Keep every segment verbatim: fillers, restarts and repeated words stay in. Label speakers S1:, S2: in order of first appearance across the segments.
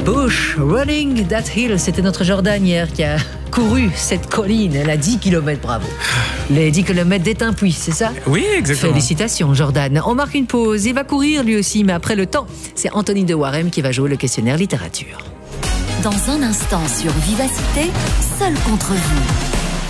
S1: Bush, Running That Hill, c'était notre Jordan hier qui a couru cette colline, elle a dix kilomètres, bravo. Les dix kilomètres d'Étain-Puy, c'est ça?
S2: Oui, exactement.
S1: Félicitations Jordan. On marque une pause, il va courir lui aussi, mais après le temps, c'est Anthony de Warem qui va jouer le questionnaire littérature.
S3: Dans un instant sur Vivacité, seul contre vous.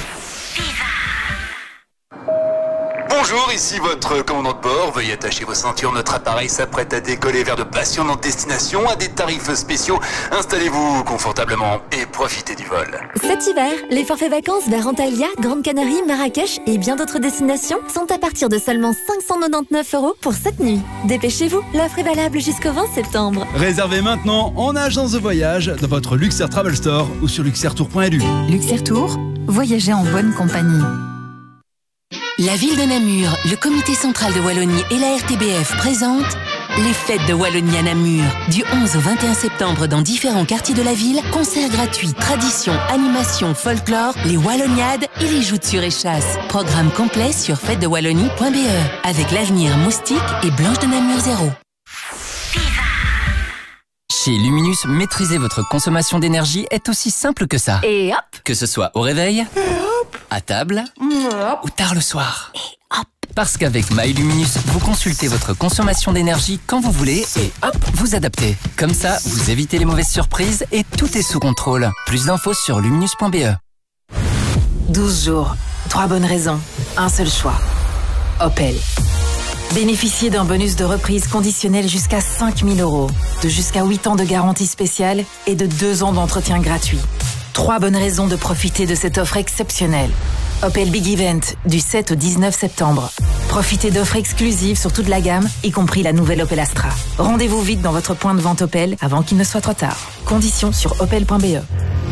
S4: Bonjour, ici votre commandant de bord. Veuillez attacher vos ceintures. Notre appareil s'apprête à décoller vers de passionnantes destinations à des tarifs spéciaux. Installez-vous confortablement et profitez du vol.
S3: Cet hiver, les forfaits vacances vers Antalya, Grande Canarie, Marrakech et bien d'autres destinations sont à partir de seulement cinq cent quatre-vingt-dix-neuf euros pour cette nuit. Dépêchez-vous, l'offre est valable jusqu'au vingt septembre.
S5: Réservez maintenant en agence de voyage dans votre Luxair Travel Store ou sur luxairtour point l u.
S6: Luxair Tour, voyagez en bonne compagnie.
S7: La ville de Namur, le comité central de Wallonie et la R T B F présentent les fêtes de Wallonie à Namur. Du onze au vingt et un septembre dans différents quartiers de la ville, concerts gratuits, traditions, animations, folklore, les Walloniades et les joutes sur échasse. Programme complet sur fête de wallonie point b e avec l'avenir Moustique et Blanche de Namur zéro.
S8: Chez Luminus, maîtriser votre consommation d'énergie est aussi simple que ça.
S3: Et hop!
S8: Que ce soit au réveil, à table ou tard le soir.
S3: Et hop!
S8: Parce qu'avec MyLuminus, vous consultez votre consommation d'énergie quand vous voulez et hop, vous adaptez. Comme ça, vous évitez les mauvaises surprises et tout est sous contrôle. Plus d'infos sur luminus point b e.
S9: douze jours, trois bonnes raisons, un seul choix. Opel. Bénéficiez d'un bonus de reprise conditionnel jusqu'à cinq mille euros, de jusqu'à huit ans de garantie spéciale et de deux ans d'entretien gratuit. Trois bonnes raisons de profiter de cette offre exceptionnelle. Opel Big Event, du sept au dix-neuf septembre. Profitez d'offres exclusives sur toute la gamme, y compris la nouvelle Opel Astra. Rendez-vous vite dans votre point de vente Opel avant qu'il ne soit trop tard. Conditions sur opel point b e.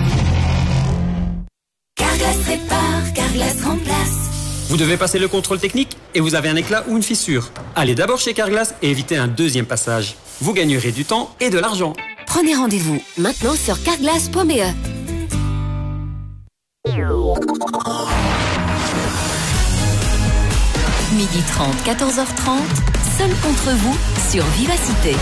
S3: Carglass répare, Carglass remplace.
S10: Vous devez passer le contrôle technique et vous avez un éclat ou une fissure. Allez d'abord chez Carglass et évitez un deuxième passage. Vous gagnerez du temps et de l'argent.
S3: Prenez rendez-vous maintenant sur carglass point b e. Midi trente, quatorze heures trente, seul contre vous sur Vivacité.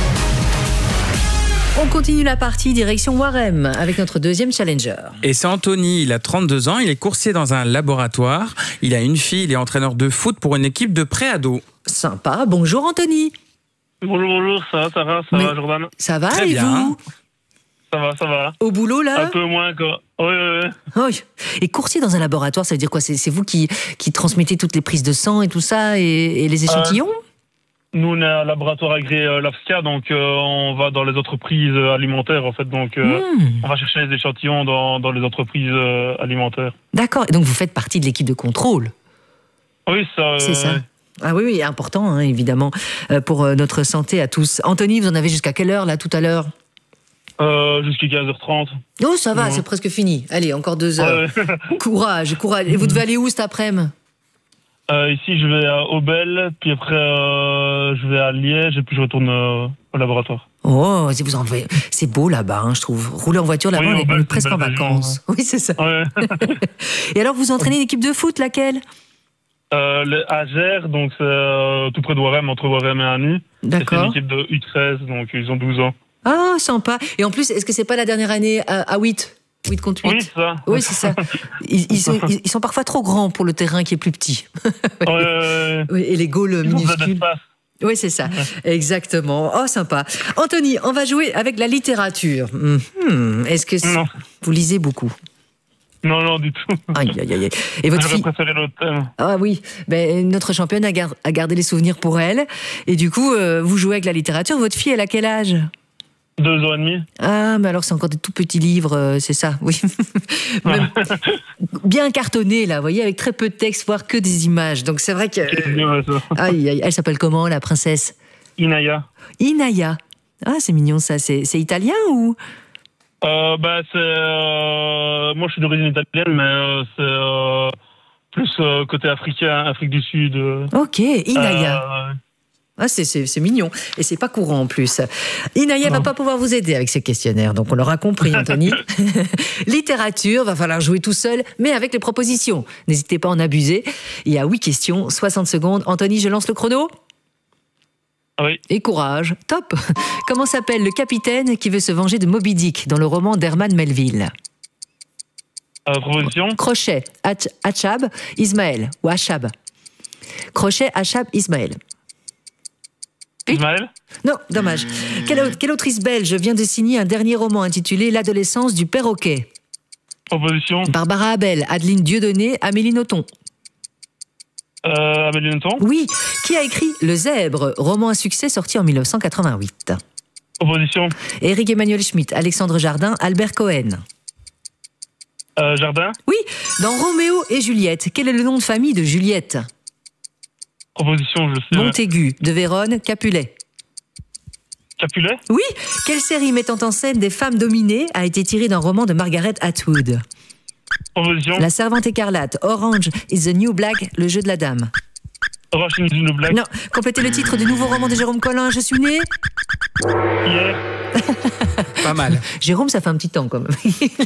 S1: On continue la partie direction Warem avec notre deuxième challenger.
S2: Et c'est Anthony, il a trente-deux ans, il est coursier dans un laboratoire. Il a une fille, il est entraîneur de foot pour une équipe de pré-ado.
S1: Sympa, bonjour Anthony.
S11: Bonjour, bonjour, ça va, ça va, ça
S1: Mais
S11: va Jordan?
S1: Ça va
S2: Très
S1: et
S2: bien.
S1: vous?
S11: Ça va, ça va.
S1: Au boulot là?
S11: Un peu moins quoi. Oui, oui, oui.
S1: Oui. Et coursier dans un laboratoire, ça veut dire quoi? C'est, c'est vous qui, qui transmettez toutes les prises de sang et tout ça et, et les échantillons?
S11: Euh, nous, on est un laboratoire agréé euh, l'AFSCA, donc euh, on va dans les entreprises euh, alimentaires en fait. Donc euh,
S1: Mmh.
S11: on va chercher les échantillons dans, dans les entreprises euh, alimentaires.
S1: D'accord, et donc vous faites partie de l'équipe de contrôle?
S11: Oui, ça. euh,
S1: C'est ça. Ah oui, oui, important, hein, évidemment, euh, pour euh, notre santé à tous. Anthony, vous en avez jusqu'à quelle heure, là, tout à l'heure?
S11: euh, Jusqu'à quinze heures trente.
S1: Oh, ça va,
S11: Ouais.
S1: c'est presque fini. Allez, encore deux heures.
S11: Ouais.
S1: Courage, courage. Et vous devez aller où cet après-midi?
S11: Euh, ici, je vais à Aubel, puis après, euh, je vais à Liège, et puis je retourne euh, au laboratoire.
S1: Oh, si vous en voyez- c'est beau là-bas, hein, je trouve. Rouler en voiture là-bas,
S11: Oui,
S1: on est-
S11: Aubel,
S1: on est
S11: c'est
S1: presque
S11: une
S1: en
S11: belle région,
S1: vacances. Oui, c'est ça.
S11: Ouais.
S1: Et alors, vous entraînez une équipe de foot, laquelle?
S11: Euh, le Agère, donc c'est euh, tout près de Warem, entre Warem et Anu. Et c'est
S1: D'accord.
S11: une équipe de U treize, donc ils ont douze ans.
S1: Ah, sympa. Et en plus, est-ce que c'est pas la dernière année à, à huit? huit contre huit?
S11: Oui, c'est ça.
S1: Oui, c'est ça. Ils, ils sont, ils sont parfois trop grands pour le terrain qui est plus petit.
S11: Ouais, ouais, ouais.
S1: Oui, et les goals
S11: Ils ont besoin
S1: minuscules.
S11: d'espace.
S1: Oui, c'est ça. Exactement. Oh, sympa. Anthony, on va jouer avec la littérature. Mhm. Est-ce que c'est-
S11: Non.
S1: vous lisez beaucoup?
S11: Non, non, du tout.
S1: Aïe, aïe, aïe. Et votre
S11: J'aurais
S1: fille?
S11: préféré l'autre thème.
S1: Ah oui, ben, notre championne a, gar- a gardé les souvenirs pour elle. Et du coup, euh, vous jouez avec la littérature. Votre fille, elle a quel âge?
S11: Deux ans et demi.
S1: Ah, mais alors c'est encore des tout petits livres, euh, c'est ça, oui. Même bien cartonné, là, vous voyez, avec très peu de texte, voire que des images. Donc c'est vrai que...
S11: Ouais, ça.
S1: Aïe, aïe, elle s'appelle comment, la princesse?
S11: Inaya.
S1: Inaya. Ah, c'est mignon ça. C'est, c'est italien ou?
S11: Euh, bah, c'est. Euh, moi, je suis d'origine italienne, mais euh, c'est euh, plus euh, côté africain, Afrique du Sud. euh.
S1: Ok, Inaya.
S11: Euh,
S1: Ah, c'est, c'est, c'est mignon. Et c'est pas courant en plus. Inaya
S11: Non.
S1: va pas pouvoir vous aider avec ces questionnaires, donc on l'aura compris, Anthony. Littérature, va falloir jouer tout seul, mais avec les propositions. N'hésitez pas à en abuser. Il y a huit questions, soixante secondes. Anthony, je lance le chrono.
S11: Oui.
S1: Et courage. Top. Comment s'appelle le capitaine qui veut se venger de Moby Dick dans le roman d'Herman Melville?
S11: Euh, proposition.
S1: Crochet, Ach- Achab, Ismaël ou Achab. Crochet, Achab, Ismaël.
S11: Ismaël?
S1: Non, dommage. Quelle, quelle autrice belge vient de signer un dernier roman intitulé L'adolescence du perroquet?
S11: Proposition.
S1: Barbara Abel, Adeline Dieudonné, Amélie Nothomb.
S11: Euh, Amélie Nothomb.
S1: Oui. Qui a écrit Le Zèbre, roman à succès sorti en dix-neuf cent quatre-vingt-huit?
S11: Proposition.
S1: Éric Emmanuel Schmitt, Alexandre Jardin, Albert Cohen.
S11: Euh, Jardin.
S1: Oui. Dans Roméo et Juliette, quel est le nom de famille de Juliette?
S11: Proposition, je sais.
S1: Montaigu, de Vérone, Capulet.
S11: Capulet?
S1: Oui. Quelle série mettant en scène des femmes dominées a été tirée d'un roman de Margaret Atwood?
S11: Proposition.
S1: La Servante écarlate, Orange is the New Black, le jeu de la dame.
S11: Orange is the New Black.
S1: Non. Complétez le titre du nouveau roman de Jérôme Collin, Je suis né.
S11: Hier.
S2: Pas mal.
S1: Jérôme, ça fait un petit temps quand même.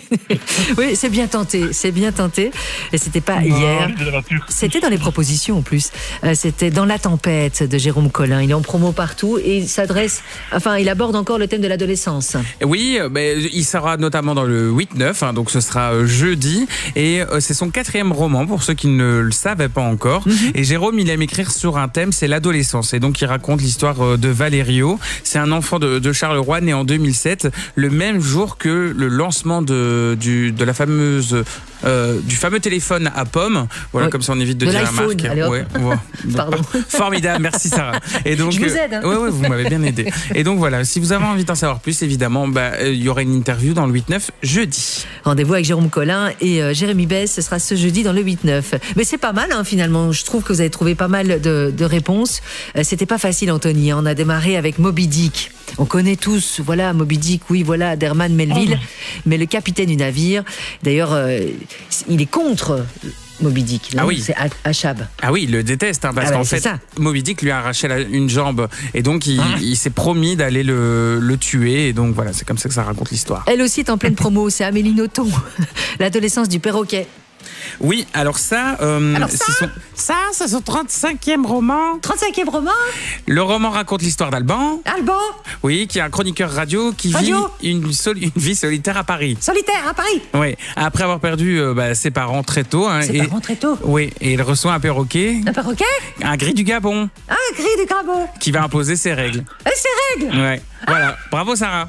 S1: Oui, c'est bien tenté, c'est bien tenté. Et c'était pas
S11: Non,
S1: hier.
S11: c'est de la pure.
S1: C'était dans les propositions en plus. Euh, c'était Dans la tempête de Jérôme Collin. Il est en promo partout et il s'adresse, enfin, il aborde encore le thème de l'adolescence.
S2: Oui, mais il sera notamment dans le huit neuf, hein, donc ce sera euh, jeudi. Et euh, c'est son quatrième roman, pour ceux qui ne le savaient pas encore. Mm-hmm. Et Jérôme, il aime écrire sur un thème, c'est l'adolescence. Et donc, il raconte l'histoire euh, de Valerio. C'est un enfant de, de Charleroi, né en deux mille sept, le même jour que le lancement de, du, de la fameuse, euh, du fameux téléphone à pommes. Voilà, oui. Comme ça on évite de,
S1: de
S2: dire la marque.
S1: Allez, hop.
S2: Ouais, ouais.
S1: Pardon.
S2: Formidable, merci Sarah. Et donc,
S1: je vous aide. Hein.
S2: Euh, ouais, ouais, vous m'avez bien aidé. Et donc voilà, si vous avez envie d'en savoir plus, évidemment, bah, euh, il y aura une interview dans le huit neuf jeudi.
S1: Rendez-vous avec Jérôme Collin et euh, Jérémy Besse, ce sera ce jeudi dans le huit neuf. Mais c'est pas mal, hein, finalement. Je trouve que vous avez trouvé pas mal de, de réponses. Euh, c'était pas facile, Anthony. On a démarré avec Moby Dick. On connaît tous, voilà, Moby Dick, oui, voilà, d'Herman Melville. Oh. Mais le capitaine du navire, d'ailleurs, euh, il est contre Moby Dick. Là,
S2: ah oui.
S1: C'est Achab.
S2: Ah oui, il le déteste, hein, parce ah qu'en ouais, fait, ça. Moby Dick lui a arraché la, une jambe. Et donc, il, ah. il s'est promis d'aller le, le tuer. Et donc, voilà, c'est comme ça que ça raconte l'histoire.
S1: Elle aussi est en pleine promo, c'est Amélie Nothomb, L'adolescence du perroquet.
S2: Oui, alors ça... Euh,
S1: alors ça,
S2: c'est son...
S1: ça, c'est son trente-cinquième roman. trente-cinquième roman.
S2: Le roman raconte l'histoire d'Alban.
S1: Alban.
S2: Oui, qui est un chroniqueur radio qui radio. vit une, sol... une vie solitaire à Paris.
S1: Solitaire à Paris.
S2: Oui, après avoir perdu euh, bah, ses parents très tôt. Hein,
S1: ses
S2: et...
S1: parents très tôt.
S2: Oui, et il reçoit un perroquet.
S1: Un perroquet.
S2: Un gris du Gabon.
S1: Un gris du Gabon.
S2: Qui va imposer ses règles.
S1: Et ses règles.
S2: Ouais. Voilà, bravo Sarah.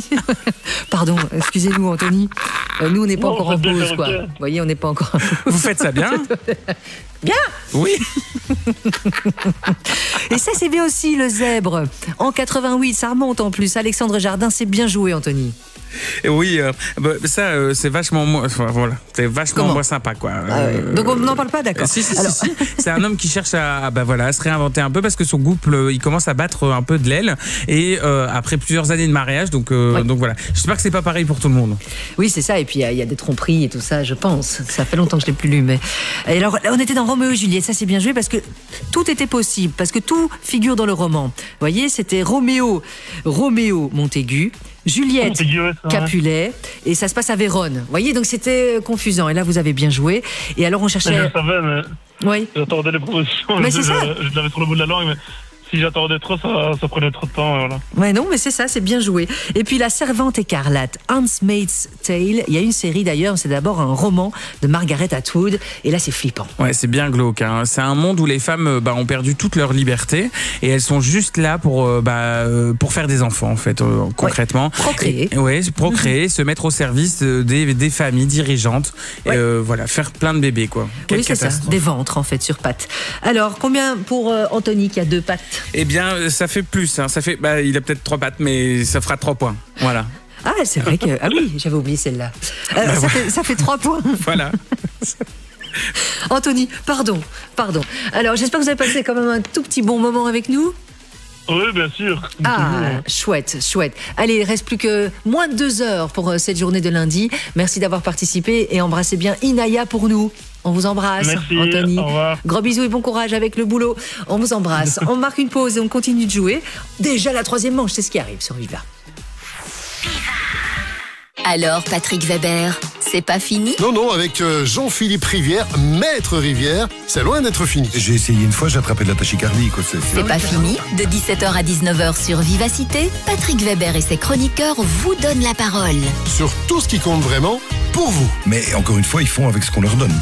S1: Pardon, excusez-nous Anthony. Euh, nous on n'est pas oh, encore en pause quoi. Vous voyez, on n'est pas encore en pause.
S2: Vous faites ça bien.
S1: Bien.
S2: Oui.
S1: Et ça c'est bien aussi le zèbre. En quatre-vingt-huit, ça remonte en plus. Alexandre Jardin, c'est bien joué Anthony.
S2: Et oui, euh, bah, ça euh, c'est vachement moins, enfin, voilà, c'est vachement Comment moins sympa quoi.
S1: Ah ouais. euh, Donc on n'en parle pas, d'accord.
S2: Si, si, Alors... si, si. C'est un homme qui cherche à, bah, voilà, à se réinventer un peu parce que son couple, il commence à battre un peu de l'aile et euh, après plusieurs années de mariage, donc euh, ouais. donc voilà. J'espère que c'est pas pareil pour tout le monde.
S1: Oui, c'est ça. Et puis il y, y a des tromperies et tout ça, je pense. Ça fait longtemps que je l'ai plus lu, mais et alors on était dans Roméo et Juliette. Ça c'est bien joué parce que tout était possible, parce que tout figure dans le roman. Vous voyez, c'était Roméo, Roméo Montaigu. Juliette Capulet, et ça se passe à Vérone. Vous voyez, donc c'était confusant. Et là, vous avez bien joué. Et alors, on cherchait.
S11: Je savais, mais.
S1: Oui.
S11: J'attendais les propositions.
S1: Mais
S11: je,
S1: c'est ça.
S11: Je, je l'avais sur le bout de la langue, mais. Si j'attendais trop, ça, ça prenait trop de temps. Voilà.
S1: Ouais, non, mais c'est ça, c'est bien joué. Et puis La Servante écarlate, Handmaid's Tale. Il y a une série d'ailleurs, c'est d'abord un roman de Margaret Atwood. Et là, c'est flippant.
S2: Ouais, c'est bien glauque. Hein. C'est un monde où les femmes bah, ont perdu toute leur liberté et elles sont juste là pour, bah, pour faire des enfants, en fait, euh, concrètement.
S1: Ouais, procréer.
S2: Et, ouais, procréer, se mettre au service des, des familles dirigeantes. Ouais. Et, euh, voilà, faire plein de bébés, quoi. Quelle
S1: oui, c'est ça. Des ventres, en fait, sur pattes. Alors, combien pour euh, Anthony qui a deux pattes?
S2: Eh bien, ça fait plus. Hein. Ça fait, bah, il a peut-être trois pattes, mais ça fera trois points. Voilà.
S1: Ah, c'est vrai que. Ah oui, j'avais oublié celle-là. Euh, bah, ça, voilà. fait, ça fait trois points.
S2: Voilà.
S1: Anthony, pardon, pardon. Alors, j'espère que vous avez passé quand même un tout petit bon moment avec nous.
S11: Oui, bien sûr.
S1: Ah, chouette, chouette. Allez, il ne reste plus que moins de deux heures pour euh, cette journée de lundi. Merci d'avoir participé et embrassez bien Inaya pour nous. On vous embrasse,
S11: Merci,
S1: Anthony.
S11: Au revoir.
S1: Gros bisous et bon courage avec le boulot. On vous embrasse. On marque une pause et on continue de jouer. Déjà la troisième manche, c'est ce qui arrive sur Viva.
S7: Alors, Patrick Weber,
S3: C'est pas fini?
S12: Non, non, avec euh, Jean-Philippe Rivière, maître Rivière, c'est loin d'être fini.
S13: J'ai essayé une fois, j'ai attrapé de la tachycardie. Quoi. C'est,
S3: c'est pas fini. De dix-sept heures à dix-neuf heures sur Vivacité, Patrick Weber et ses chroniqueurs vous donnent la parole.
S12: Sur tout ce qui compte vraiment, pour vous.
S13: Mais encore une fois, ils font avec ce qu'on leur donne.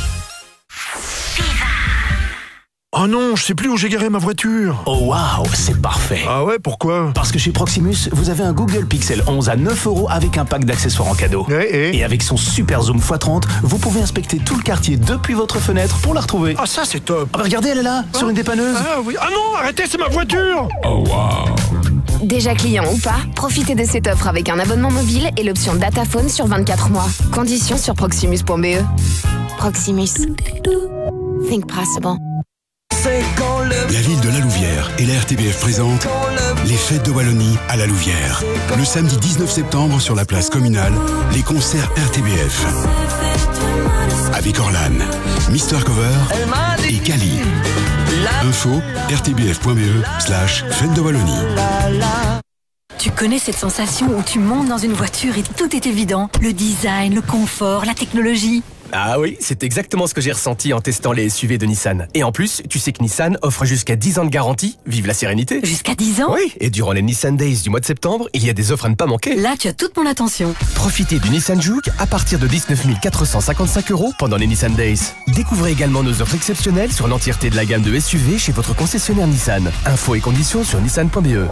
S14: Oh non, je sais plus où j'ai garé ma voiture.
S15: Oh waouh, c'est parfait.
S14: Ah ouais, pourquoi?
S15: Parce que chez Proximus, vous avez un Google Pixel onze à neuf euros avec un pack d'accessoires en cadeau.
S14: Et, et,
S15: et avec son super zoom fois trente, vous pouvez inspecter tout le quartier depuis votre fenêtre pour la retrouver.
S14: Ah ça c'est top.
S15: Ah bah regardez, elle est là, ah. sur une dépanneuse.
S14: Ah oui. Ah non, arrêtez, c'est ma voiture.
S13: Oh waouh.
S16: Déjà client ou pas, profitez de cette offre avec un abonnement mobile et l'option Dataphone sur vingt-quatre mois. Conditions sur proximus point b e. Proximus. Think possible.
S17: La ville de La Louvière et la R T B F présentent les fêtes de Wallonie à La Louvière. Le samedi dix-neuf septembre sur la place communale, les concerts R T B F. Avec Orlan, Mister Cover et Kali. Info r t b f point b e slash fête de Wallonie.
S18: Tu connais cette sensation où tu montes dans une voiture et tout est évident? Le design, le confort, la technologie.
S19: Ah oui, c'est exactement ce que j'ai ressenti en testant les S U V de Nissan. Et en plus, tu sais que Nissan offre jusqu'à dix ans de garantie. Vive la sérénité.
S18: Jusqu'à dix ans?
S19: Oui, et durant les Nissan Days du mois de septembre, il y a des offres à ne pas manquer.
S18: Là, tu as toute mon attention.
S19: Profitez du Nissan Juke à partir de dix-neuf mille quatre cent cinquante-cinq euros pendant les Nissan Days. Découvrez également nos offres exceptionnelles sur l'entièreté de la gamme de S U V chez votre concessionnaire Nissan. Infos et conditions sur nissan point b e.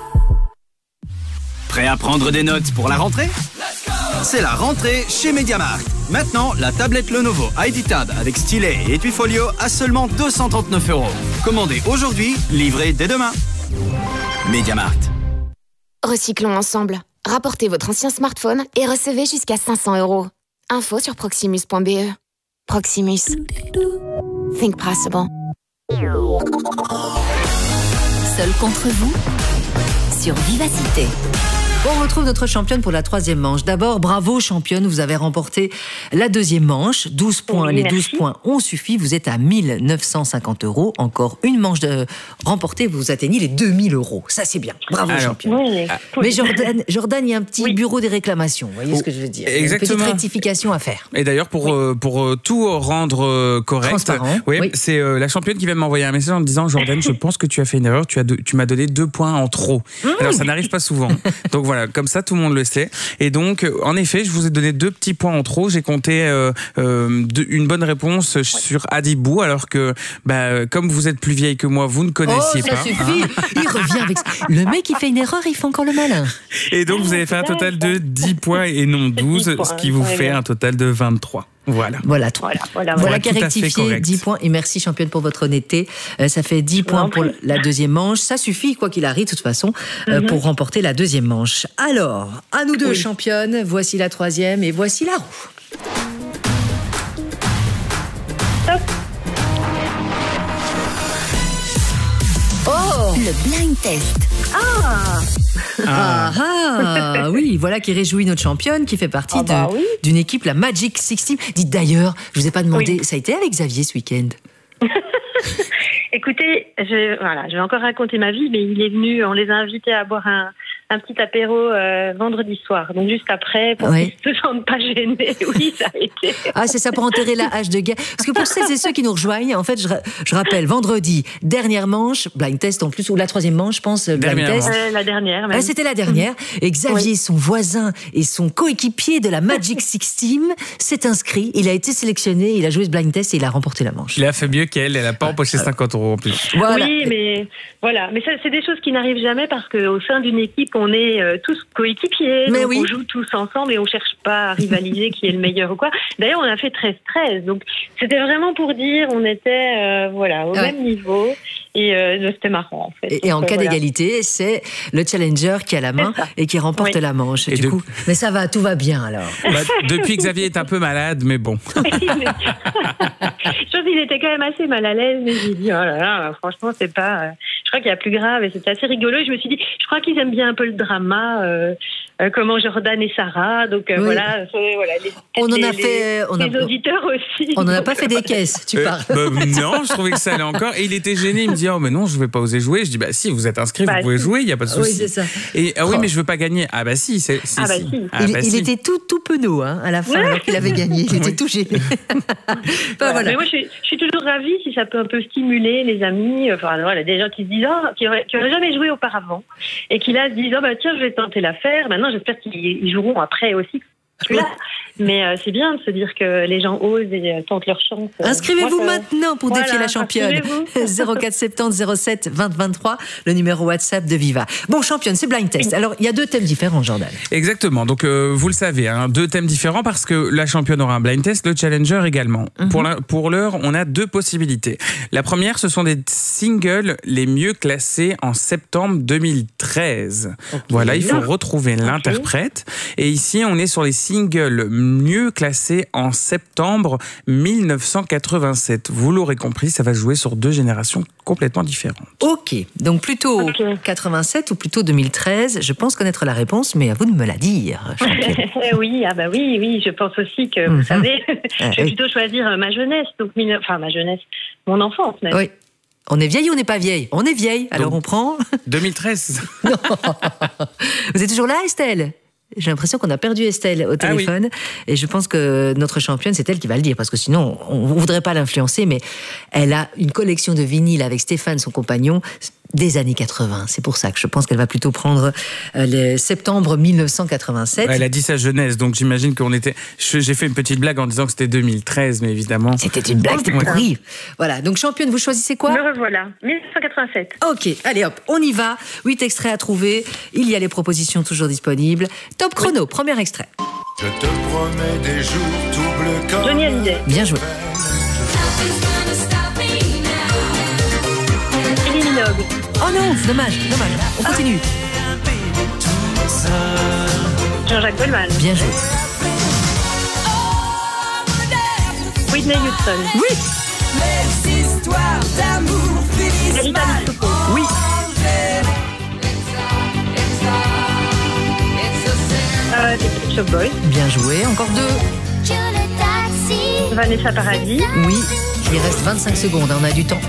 S20: Prêt à prendre des notes pour la rentrée? C'est la rentrée chez MediaMarkt. Maintenant, la tablette Lenovo I D Tab avec stylet et étui folio à seulement deux cent trente-neuf euros. Commandez aujourd'hui, livré dès demain. MediaMarkt.
S16: Recyclons ensemble. Rapportez votre ancien smartphone et recevez jusqu'à cinq cents euros. Info sur proximus point b e. Proximus. Think possible.
S3: Seul contre vous sur Vivacité.
S1: On retrouve notre championne pour la troisième manche. D'abord, bravo championne, vous avez remporté la deuxième manche. douze points, oui, les douze points ont suffi. Vous êtes à mille neuf cent cinquante euros. Encore une manche de remportée, vous atteignez les deux mille euros. Ça, c'est bien. Bravo Alors, championne. Oui, oui. Mais Jordan, Jordan, il y a un petit oui. bureau des réclamations. Vous voyez oh, ce que je veux dire?
S2: Exactement.
S1: Une petite rectification à faire.
S2: Et d'ailleurs, pour, oui. euh, pour euh, tout rendre euh, correct, oui, oui. c'est euh, la championne qui vient m'envoyer un message en me disant Jordan, je pense que tu as fait une erreur. Tu, as de, tu m'as donné deux points en trop. Mmh. Alors, ça n'arrive pas souvent. Donc voilà. Voilà, comme ça tout le monde le sait. Et donc, en effet, je vous ai donné deux petits points en trop. J'ai compté euh, euh, deux, une bonne réponse ouais. sur Adibou, alors que, bah, comme vous êtes plus vieille que moi, vous ne connaissiez
S1: oh,
S2: pas.
S1: Ça suffit. Il revient avec. Le mec, il fait une erreur, il fait encore le malin.
S2: Et donc, vous avez fait un total de dix points et non douze, ce qui vous fait un total de vingt-trois. Voilà.
S1: Voilà, voilà, voilà, voilà qui a rectifié dix points. Et merci championne pour votre honnêteté. Euh, ça fait dix points pour la deuxième manche. Ça suffit, quoi qu'il arrive, de toute façon, euh, mm-hmm. pour remporter la deuxième manche. Alors, à nous deux, oui. championnes. Voici la troisième et voici la roue.
S3: Stop. Oh, le blind test.
S1: Ah Ah, ah oui, voilà qui réjouit notre championne, qui fait partie ah bah de, oui. d'une équipe, la Magic sixteen. Dites d'ailleurs, je vous ai pas demandé, oui. ça a été avec Xavier ce week-end?
S21: Écoutez, je, voilà, je vais encore raconter ma vie, mais il est venu, on les a invités à boire un, un petit apéro euh, vendredi soir, donc juste après, pour ouais. qu'ils ne se sentent pas gênés. Oui, ça a été.
S1: Ah, c'est ça, pour enterrer la hache de guerre. Parce que pour celles et ceux qui nous rejoignent, en fait, je, je rappelle, vendredi, dernière manche, blind test en plus, ou la troisième manche, je pense, blind dernière test.
S21: Euh, la dernière, même.
S1: Ah, c'était la dernière. Et Xavier, oui. son voisin et son coéquipier de la Magic sixteen, s'est inscrit. Il a été sélectionné, il a joué ce blind test et il a remporté la manche.
S2: Il a fait mieux qu'elle, elle n'a pas empoché cinquante euros en plus.
S21: Voilà. Oui, mais voilà. Mais ça, c'est des choses qui n'arrivent jamais parce qu'au sein d'une équipe, on est euh, tous coéquipiers. Mais donc oui. on joue tous ensemble et on cherche pas à rivaliser qui est le meilleur ou quoi. D'ailleurs, on a fait treize treize. Donc, c'était vraiment pour dire on était euh, voilà, au ouais. même niveau. Et euh, c'était marrant, en fait.
S1: Et, et en
S21: donc,
S1: cas
S21: voilà.
S1: d'égalité, c'est le challenger qui a la main et qui remporte oui. la manche. Et du de... coup, mais ça va, tout va bien alors.
S2: Bah, depuis, Xavier est un peu malade, mais bon.
S21: Je pense qu'il était quand même assez mal à l'aise, mais j'ai dit, oh là là, franchement, c'est pas. Je crois qu'il y a plus grave et c'était assez rigolo. Et je me suis dit, je crois qu'ils aiment bien un peu le drama. Euh, euh, comment Jordan et Sarah. Donc euh,
S1: Oui.
S21: voilà, euh, voilà les,
S1: On en
S21: les,
S1: a fait, on a-
S21: les auditeurs aussi.
S1: On n'en a
S21: Donc,
S1: pas fait des
S21: voilà.
S1: caisses, tu
S2: Euh,
S1: parles.
S2: bah, non, je trouvais que ça allait encore. Et il était gêné. Il me dit, oh, mais non, je vais pas oser jouer. Je dis, bah si, vous êtes inscrit,
S21: Bah,
S2: vous pouvez
S21: si.
S2: jouer, il n'y a pas de souci.
S1: Oui, c'est ça.
S2: Et ah oui,
S1: Oh.
S2: mais je veux pas gagner. Ah bah si, c'est, si,
S21: Ah bah
S2: si.
S21: si.
S2: Ah
S1: il
S2: bah
S1: il
S2: si.
S1: était tout, tout penaud hein, à la fin,
S21: Ouais.
S1: alors qu'il avait gagné. Il était
S2: Oui.
S1: tout gêné. Enfin,
S21: Voilà.
S1: voilà.
S21: Mais moi, je suis, je suis toujours ravie si ça peut un peu stimuler les amis. Enfin, voilà, des gens qui se disent, oh, qui, auraient, qui auraient jamais joué auparavant et qui là se disent, oh, bah, tiens, je vais tenter l'affaire. Maintenant, j'espère qu'ils ils joueront après aussi. Là. Mais euh, c'est bien de se dire que les gens osent et euh, tentent leur chance. Euh,
S1: Inscrivez-vous
S21: moi, ça-
S1: maintenant pour
S21: Voilà,
S1: défier la championne.
S21: inscrivez-vous.
S1: zéro quatre soixante-dix zéro sept vingt vingt-trois, le numéro WhatsApp de Viva. Bon, championne, c'est blind test. Alors, il y a deux thèmes différents, Jordan.
S2: Exactement. Donc, euh, vous le savez, hein, deux thèmes différents parce que la championne aura un blind test, le challenger également.
S1: Mhm.
S2: Pour la- Pour l'heure, on a deux possibilités. La première, ce sont des singles les mieux classés en septembre deux mille treize. Voilà, il faut retrouver l'interprète. Et ici, on est sur les singles mieux classés en septembre mille neuf cent quatre-vingt-sept. Vous l'aurez compris, ça va jouer sur deux générations complètement différentes.
S1: Ok, donc plutôt quatre-vingt-sept ou plutôt deux mille treize. Je pense connaître la réponse, mais à vous de me la dire, championne.
S21: oui, ah bah oui, oui, je pense aussi que,
S1: Mhm.
S21: vous savez,
S1: Ah,
S21: je vais
S1: oui.
S21: plutôt choisir euh, ma jeunesse, donc mille- enfin ma jeunesse, mon enfance même.
S1: Oui. On est vieille ou on n'est pas vieille? On est vieille, alors on prend.
S2: deux mille treize.
S1: Vous êtes toujours là, Estelle? J'ai l'impression qu'on a perdu Estelle au
S2: Ah oui.
S1: téléphone. Et je pense que notre championne, c'est elle qui va le dire. Parce que sinon, on ne voudrait pas l'influencer. Mais elle a une collection de vinyles avec Stéphane, son compagnon, des années quatre-vingts. C'est pour ça que je pense qu'elle va plutôt prendre euh, le septembre mille neuf cent quatre-vingt-sept.
S2: Elle a dit sa jeunesse, donc j'imagine qu'on était. je- J'ai fait une petite blague en disant que c'était deux mille treize, mais évidemment.
S1: C'était une blague, c'était pour rire. Voilà, donc championne, vous choisissez quoi?
S21: Me revoilà, mille neuf cent quatre-vingt-sept.
S1: Ok, allez hop, on y va. Huit extraits à trouver. Il y a les propositions toujours disponibles. Top chrono, premier extrait.
S4: Je te promets des jours tout bleus comme
S21: Johnny Hallyday.
S1: Bien joué.
S21: Kylie Minogue.
S1: Oh non, dommage, dommage. On continue.
S21: Jean-Jacques Goldman.
S1: Bien joué.
S21: Whitney Houston.
S1: Oui.
S21: Rita Mitsuko.
S1: Oui.
S21: Euh, des Pet Shop Boys.
S1: Bien joué. Encore deux.
S21: Vanessa Paradis.
S1: Oui. Il reste vingt-cinq secondes, on a du temps.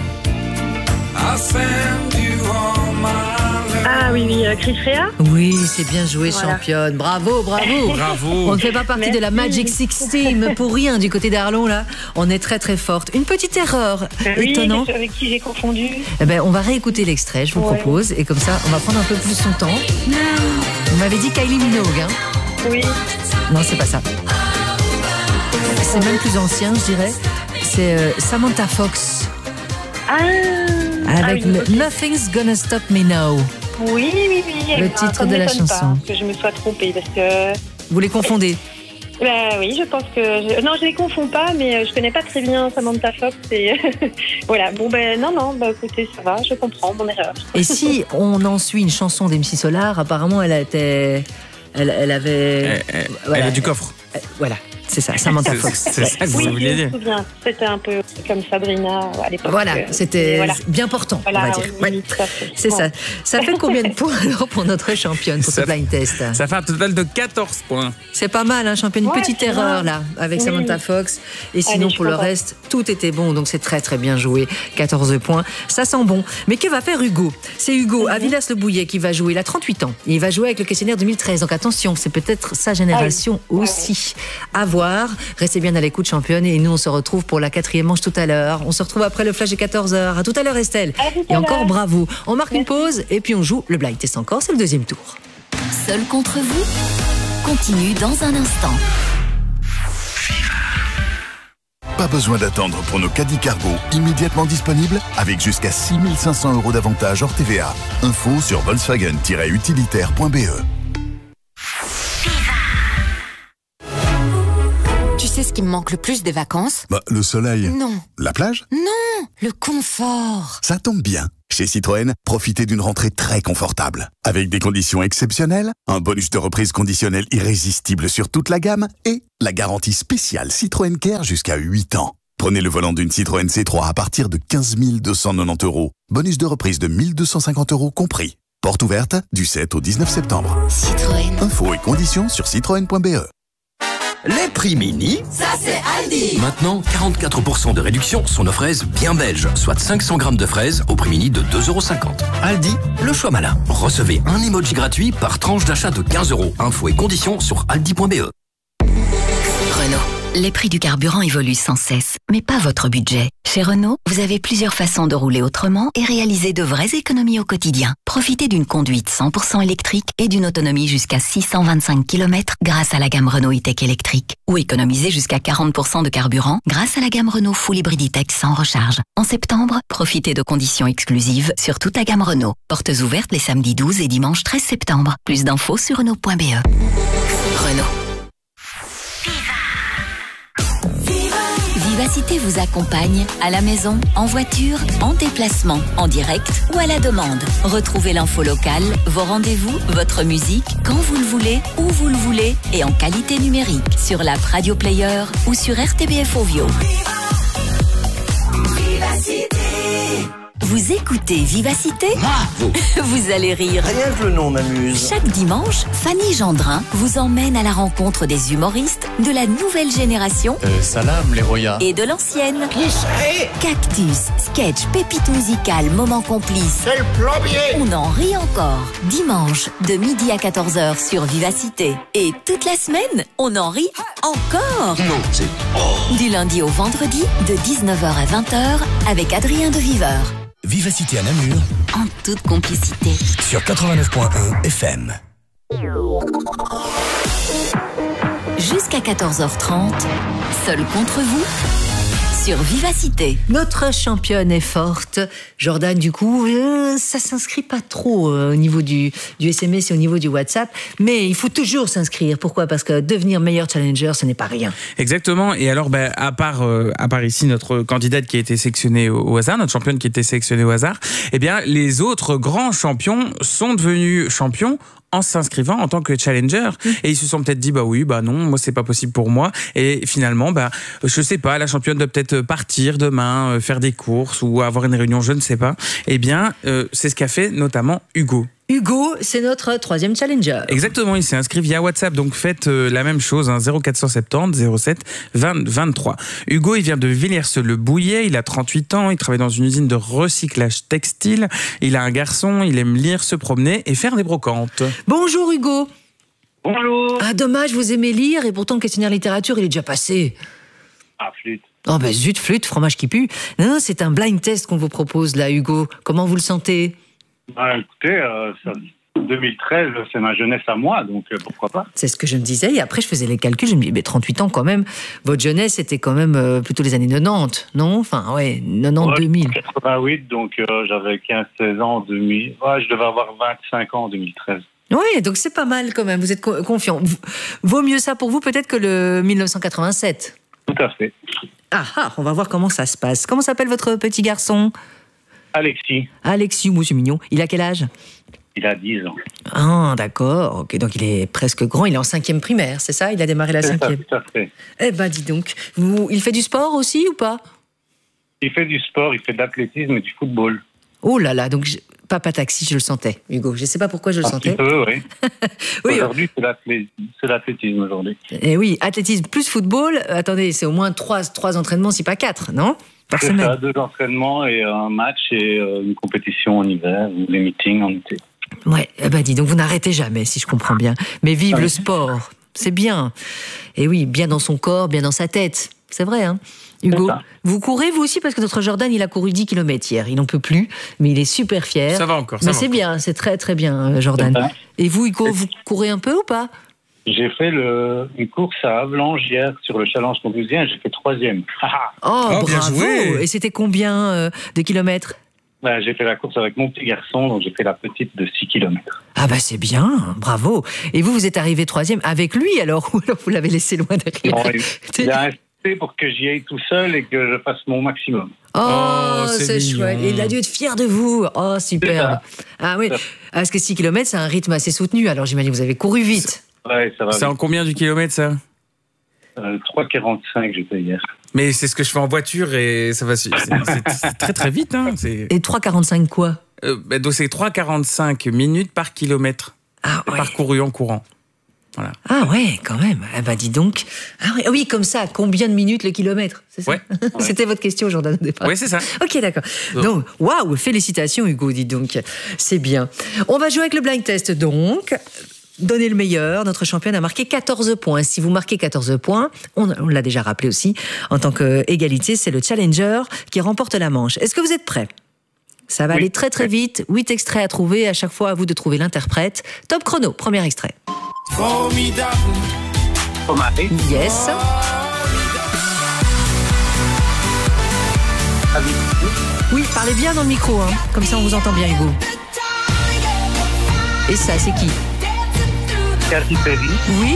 S21: Ah oui, oui, euh, Chris Rea.
S1: Oui, c'est bien joué,
S21: Voilà.
S1: championne. Bravo, bravo.
S2: Bravo.
S1: On ne fait pas partie de la
S21: Merci.
S1: Magic sixteen pour rien du côté d'Arlon, là. On est très, très forte. Une petite erreur
S21: Oui,
S1: étonnante.
S21: avec qui j'ai confondu.
S1: Eh ben, on va réécouter l'extrait, je vous
S21: Ouais.
S1: propose. Et comme ça, on va prendre un peu plus son temps. Vous m'avez dit Kylie Minogue, hein?
S21: Oui.
S1: Non, c'est pas ça. C'est même plus ancien, je dirais. C'est euh, Samantha Fox.
S21: Ah.
S1: Avec
S21: ah oui,
S1: le
S21: ok.
S1: Nothing's Gonna Stop Me Now.
S21: Oui, oui, oui.
S1: Le
S21: Ah,
S1: titre
S21: ça
S1: de la
S21: m'étonne
S1: chanson.
S21: pas que je me sois trompée parce que.
S1: Vous les confondez?
S21: Ben oui, je pense que. Je... Non, je les confonds pas, mais je connais pas très bien Samantha Fox. Et voilà. Bon ben non, non. Ben écoutez, ça va. Je comprends mon erreur.
S1: Et si on en suit une chanson d'M C Solar, apparemment elle a été, elle, elle avait,
S2: Elle, elle-
S1: voilà.
S2: elle a du coffre.
S1: Euh, Voilà, c'est ça, Samantha
S2: C'est-
S1: Fox.
S2: c'est ça que vous
S21: Oui,
S2: vouliez
S21: je
S2: dire.
S21: me souviens. C'était un peu comme Sabrina à l'époque.
S1: Voilà,
S21: Euh,
S1: c'était
S21: voilà.
S1: bien portant,
S21: Voilà,
S1: on va dire.
S21: oui,
S1: Ouais.
S21: oui, tout à fait.
S1: C'est
S21: Bon.
S1: ça. Ça fait combien de points alors pour notre championne pour ce
S2: Ça-
S1: blind test?
S2: Ça fait un total de quatorze points.
S1: C'est pas mal, hein, championne. Une
S21: Ouais,
S1: petite
S21: c'est
S1: erreur
S21: vrai.
S1: là, avec
S21: Oui.
S1: Samantha Fox. Et sinon,
S21: Allez, je suis
S1: pour le
S21: contente.
S1: reste, tout était bon. Donc c'est très très bien joué. quatorze points. Ça sent bon. Mais que va faire Hugo? C'est Hugo
S21: Mhm.
S1: à Villas-le-Bouillet qui va jouer. Il a trente-huit ans. Et il va jouer avec le questionnaire deux mille treize. Donc attention, c'est peut-être sa génération
S21: Ah oui.
S1: aussi. À voir. Restez bien à l'écoute, championne. Et nous, on se retrouve pour la quatrième manche tout à l'heure. On se retrouve après le flash de quatorze heures. À tout à l'heure, Estelle.
S21: À tout à
S1: Et encore
S21: l'heure.
S1: bravo. On marque une pause et puis on joue le blind test encore. C'est le deuxième tour.
S3: Seul contre vous continue dans un instant.
S22: Pas besoin d'attendre pour nos caddies cargo immédiatement disponibles avec jusqu'à six mille cinq cents euros d'avantage hors T V A. Info sur volkswagen tiret utilitaire point b e.
S23: Tu sais ce qui me manque le plus des vacances?
S12: Bah, le soleil.
S23: Non.
S12: La plage?
S23: Non, le confort.
S12: Ça tombe bien. Chez Citroën, profitez d'une rentrée très confortable. Avec des conditions exceptionnelles, un bonus de reprise conditionnel irrésistible sur toute la gamme et la garantie spéciale Citroën Care jusqu'à huit ans. Prenez le volant d'une Citroën C trois à partir de quinze mille deux cent quatre-vingt-dix euros. Bonus de reprise de mille deux cent cinquante euros compris. Porte ouverte du sept au dix-neuf septembre.
S23: Citroën.
S12: Infos et conditions sur citroën point b e.
S5: Les prix mini,
S23: ça c'est Aldi.
S5: Maintenant, quarante-quatre pour cent de réduction sur nos fraises bien belges, soit cinq cents grammes de fraises au prix mini de deux euros cinquante. Aldi, le choix malin. Recevez un emoji gratuit par tranche d'achat de quinze euros. Infos et conditions sur aldi point b e.
S6: Renault. Les prix du carburant évoluent sans cesse, mais pas votre budget. Chez Renault, vous avez plusieurs façons de rouler autrement et réaliser de vraies économies au quotidien. Profitez d'une conduite cent pour cent électrique et d'une autonomie jusqu'à six cent vingt-cinq kilomètres grâce à la gamme Renault E-Tech électrique. Ou économisez jusqu'à quarante pour cent de carburant grâce à la gamme Renault Full Hybrid E-Tech sans recharge. En septembre, profitez de conditions exclusives sur toute la gamme Renault. Portes ouvertes les samedis douze et dimanche treize septembre. Plus d'infos sur Renault point b e. Renault. Vivacité vous accompagne à la maison, en voiture, en déplacement, en direct ou à la demande. Retrouvez l'info locale, vos rendez-vous, votre musique, quand vous le voulez, où vous le voulez et en qualité numérique sur l'app Radio Player ou sur R T B F Ovio. Vivacité. Vous écoutez Vivacité ?
S5: Bravo.
S6: Vous allez rire.
S5: Rien que le nom m'amuse.
S6: Chaque dimanche, Fanny Gendrin vous emmène à la rencontre des humoristes de la nouvelle génération
S8: euh, salam les Roya
S6: et de l'ancienne.
S5: Qui serait ?
S6: Cactus, sketch, pépite musicale, moment complice.
S5: C'est le plombier.
S6: On en rit encore. Dimanche, de midi à quatorze heures sur Vivacité. Et toute la semaine, on en rit encore.
S5: Non, c'est... Oh.
S6: Du lundi au vendredi, de dix-neuf heures à vingt heures, avec Adrien de Viveur.
S8: Vivacité à Namur,
S6: en toute complicité.
S8: Sur quatre-vingt-neuf point un F M.
S6: Jusqu'à quatorze heures trente, seul contre vous, sur Vivacité.
S1: Notre championne est forte. Jordan, du coup, euh, ça s'inscrit pas trop euh, au niveau du, du S M S et au niveau du WhatsApp, mais il faut toujours s'inscrire. Pourquoi ? Parce que devenir meilleur challenger, ce n'est pas rien.
S2: Exactement. Et alors, bah, à part, euh, à part ici, notre candidate qui a été sélectionnée au, au hasard, notre championne qui a été sélectionnée au hasard, eh bien, les autres grands champions sont devenus champions en s'inscrivant en tant que challenger. Mmh. Et ils se sont peut-être dit, bah oui, bah non, moi c'est pas possible pour moi. Et finalement, bah, je sais pas, la championne doit peut-être partir demain, euh, faire des courses ou avoir une réunion, je ne sais pas. Eh bien, euh, c'est ce qu'a fait notamment Hugo.
S1: Hugo, c'est notre troisième challenger.
S2: Exactement, il s'est inscrit via WhatsApp, donc faites euh, la même chose, hein, zéro quatre cent soixante-dix zéro sept vingt vingt-trois. Hugo, il vient de Villers-le-Bouillet, il a trente-huit ans, il travaille dans une usine de recyclage textile, il a un garçon, il aime lire, se promener et faire des brocantes.
S1: Bonjour Hugo.
S11: Bonjour.
S1: Ah dommage, vous aimez lire et pourtant le questionnaire littérature, il est déjà passé.
S11: Ah, flûte.
S1: Oh ben zut, flûte, fromage qui pue. Non, non, c'est un blind test qu'on vous propose là, Hugo. Comment vous le sentez ?
S11: Bah, écoutez, euh, ça, deux mille treize, c'est ma jeunesse à moi, donc euh, pourquoi pas.
S1: C'est ce que je me disais, et après je faisais les calculs, je me disais, mais trente-huit ans quand même, votre jeunesse c'était quand même euh, plutôt les années quatre-vingt-dix, non ? Enfin, ouais, quatre-vingt-dix,
S11: ouais,
S1: deux mille.
S11: quatre-vingt-huit, donc euh, j'avais quinze seize ans en deux mille. Ouais, je devais avoir vingt-cinq ans en deux mille treize.
S1: Oui, donc c'est pas mal quand même, vous êtes co- confiant. Vaut mieux ça pour vous peut-être que le mille neuf cent quatre-vingt-sept.
S11: Tout à fait.
S1: Ah ah, on va voir comment ça se passe. Comment s'appelle votre petit garçon ?
S11: Alexis.
S1: Alexis, moi c'est mignon. Il a quel âge ?
S11: Il a dix ans.
S1: Ah, d'accord. Ok, donc il est presque grand. Il est en cinquième primaire, c'est ça ? Il a démarré la
S11: C'est
S1: cinquième.
S11: ça, tout à fait.
S1: Eh ben, dis donc. Vous, il fait du sport aussi ou pas ?
S11: Il fait du sport, il fait de l'athlétisme et du football.
S1: Oh là là, donc je... papa taxi, je le sentais, Hugo. Je ne sais pas pourquoi je le
S11: Un
S1: sentais.
S11: petit peu, oui.
S1: Oui.
S11: Aujourd'hui, c'est l'athlétisme, c'est l'athlétisme aujourd'hui.
S1: Eh oui, athlétisme plus football. Attendez, c'est au moins trois, trois entraînements, si pas quatre, non ? Par
S11: C'est
S1: semaine.
S11: ça, deux entraînements et un match et euh, une compétition en hiver ou des meetings en été.
S1: Ouais, eh ben dis donc, vous n'arrêtez jamais, si je comprends bien. Mais vive
S11: Ah oui.
S1: le sport, c'est bien. Et oui, bien dans son corps, bien dans sa tête. C'est vrai, hein, Hugo. Vous courez, vous aussi, parce que notre Jordan, il a couru dix kilomètres hier. Il n'en peut plus, mais il est super fier.
S2: Ça va encore, ça
S1: Mais
S2: va
S1: c'est
S2: encore.
S1: bien, c'est très très bien, Jordan.
S11: C'est ça.
S1: Et vous, Hugo, vous courez un peu ou pas ?
S11: J'ai fait le, une course à Avalanche hier sur le challenge conduisien, j'ai fait troisième.
S1: Oh, bravo. Et c'était combien euh, de kilomètres ?
S11: Ben, j'ai fait la course avec mon petit garçon, donc j'ai fait la petite de six kilomètres.
S1: Ah bah c'est bien, bravo. Et vous, vous êtes arrivé troisième avec lui alors, ou alors vous l'avez laissé loin derrière ?
S11: Non, il, il a insisté pour que j'y aille tout seul et que je fasse mon maximum.
S1: Oh,
S2: Oh, c'est
S1: c'est
S2: mignon.
S1: chouette. Et il a dû être fier de vous. Oh, superbe. Ah oui, parce que six kilomètres, c'est un rythme assez soutenu. Alors j'imagine que vous avez couru vite.
S11: Ouais, ça va.
S2: C'est en combien du kilomètre, ça ?
S11: Euh, trois quarante-cinq, j'ai fait hier.
S2: Mais c'est ce que je fais en voiture et ça va. C'est, c'est- c'est très très vite, hein. C'est...
S1: Et trois quarante-cinq quoi ?
S2: euh, bah, Donc c'est trois virgule quarante-cinq minutes par kilomètre
S1: ah, ouais.
S2: parcouru en courant. Voilà.
S1: Ah ouais, quand même. Ah bah dis donc. Ah oui, oui, comme ça, combien de minutes le kilomètre? C'est ça?
S2: Ouais.
S1: C'était votre question, Jordan, au départ.
S2: Oui, c'est ça.
S1: Ok, d'accord. Donc, waouh, félicitations, Hugo, dis donc. C'est bien. On va jouer avec le blind test, donc. Donnez le meilleur. Notre championne a marqué quatorze points. Si vous marquez quatorze points, on, on l'a déjà rappelé aussi, en tant qu'égalité, c'est le challenger qui remporte la manche. Est-ce que vous êtes prêts? Ça va oui. aller très très vite. Huit extraits à trouver. À chaque fois, à vous de trouver l'interprète. Top chrono. Premier extrait.
S7: Formidable.
S1: Yes. Oui, parlez bien dans le micro, hein. Comme ça on vous entend bien, Hugo. Et ça, c'est qui?
S11: Katy Perry.
S1: Oui.